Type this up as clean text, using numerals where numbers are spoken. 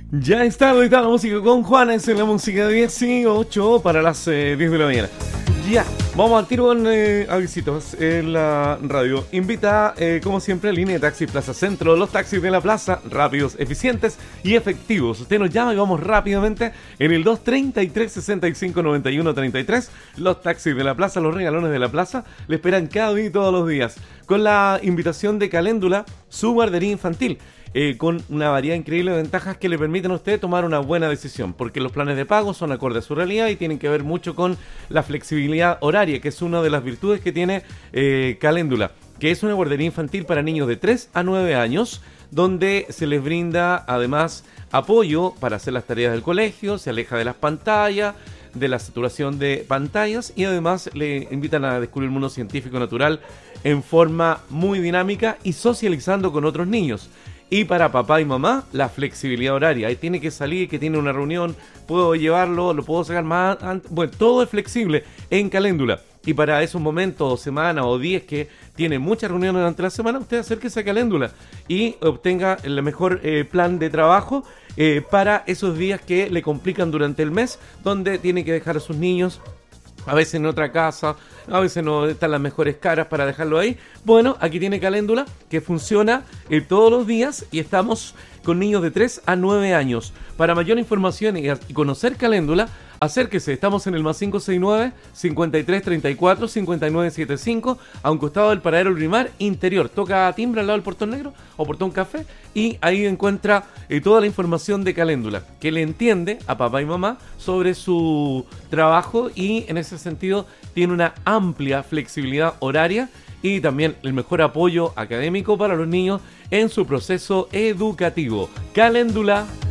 Ya está editada la música con Juanes en la música 18 para las 10 de la mañana. Ya, vamos al tiro con avisitos en la radio. Invita, como siempre, Línea de Taxi Plaza Centro. Los taxis de la plaza, rápidos, eficientes y efectivos. Usted nos llama y vamos rápidamente en el 233-6591-33. Los taxis de la plaza, los regalones de la plaza, le esperan cada día y todos los días. Con la invitación de Caléndula, su guardería infantil. Con una variedad increíble de ventajas que le permiten a usted tomar una buena decisión, porque los planes de pago son acorde a su realidad y tienen que ver mucho con la flexibilidad horaria, que es una de las virtudes que tiene Caléndula, que es una guardería infantil para niños de 3 a 9 años, donde se les brinda además apoyo para hacer las tareas del colegio, se aleja de las pantallas, de la saturación de pantallas y además le invitan a descubrir el mundo científico natural en forma muy dinámica y socializando con otros niños. Y para papá y mamá, la flexibilidad horaria. Ahí tiene que salir, que tiene una reunión, puedo llevarlo, lo puedo sacar más antes. Bueno, todo es flexible en Caléndula. Y para esos momentos, o semanas, o días que tiene muchas reuniones durante la semana, usted acérquese a Caléndula y obtenga el mejor plan de trabajo para esos días que le complican durante el mes, donde tiene que dejar a sus niños a veces en otra casa, a veces no están las mejores caras para dejarlo ahí. Bueno, aquí tiene Caléndula, que funciona todos los días y estamos con niños de 3 a 9 años. Para mayor información y conocer Caléndula, acérquese, estamos en el más 569-5334-5975, a un costado del paradero Rimar Interior. Toca timbre al lado del portón negro o portón café y ahí encuentra toda la información de Caléndula, que le entiende a papá y mamá sobre su trabajo y en ese sentido tiene una amplia flexibilidad horaria y también el mejor apoyo académico para los niños en su proceso educativo. Caléndula.